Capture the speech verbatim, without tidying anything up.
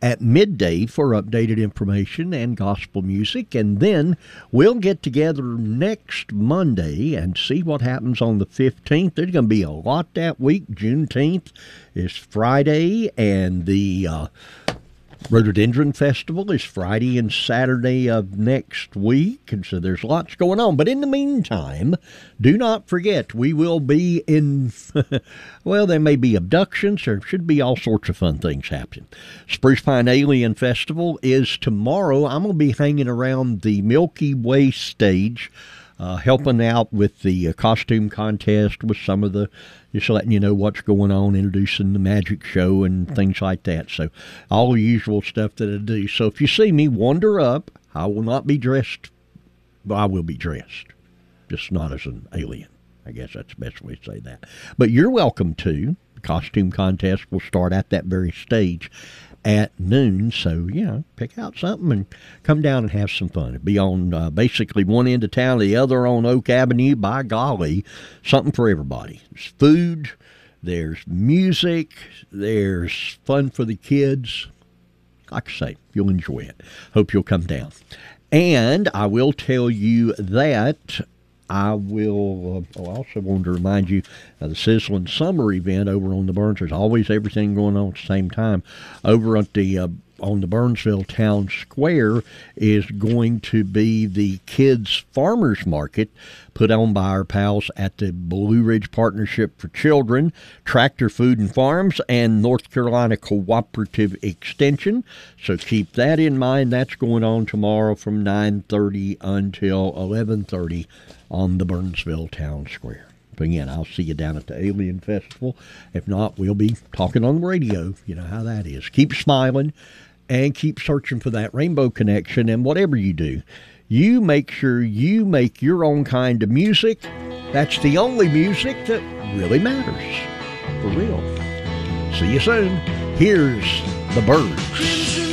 at midday for updated information and gospel music. And then we'll get together next Monday and see what happens on the fifteenth. There's going to be a lot that week. Juneteenth is Friday, and the uh, Rhododendron Festival is Friday and Saturday of next week, and so there's lots going on. But in the meantime, do not forget, we will be in, well, there may be abductions. There should be all sorts of fun things happening. Spruce Pine Alien Festival is tomorrow. I'm going to be hanging around the Milky Way stage, uh, helping out with the uh, costume contest, with some of the, just letting you know what's going on, introducing the magic show and things like that. So all the usual stuff that I do. So if you see me wander up, I will not be dressed, but I will be dressed, just not as an alien. I guess that's the best way to say that. But you're welcome to. The costume contest will start at that very stage at noon. So, you know, pick out something and come down and have some fun. It'll be on uh, basically one end of town, the other on Oak Avenue. By golly, something for everybody. There's food, there's music, there's fun for the kids. Like I say, you'll enjoy it. Hope you'll come down. And I will tell you that I will uh, I also wanted to remind you of the Sizzling Summer event over on the Burns. There's always everything going on at the same time. Over at the uh, on the Burnsville Town Square is going to be the Kids Farmers Market put on by our pals at the Blue Ridge Partnership for Children, Tractor Food and Farms, and North Carolina Cooperative Extension. So keep that in mind. That's going on tomorrow from nine thirty until eleven thirty on the Burnsville Town Square. But again, I'll see you down at the Alien Festival. If not, we'll be talking on the radio. You know how that is. Keep smiling and keep searching for that rainbow connection. And whatever you do, you make sure you make your own kind of music. That's the only music that really matters. For real. See you soon. Here's the Birds.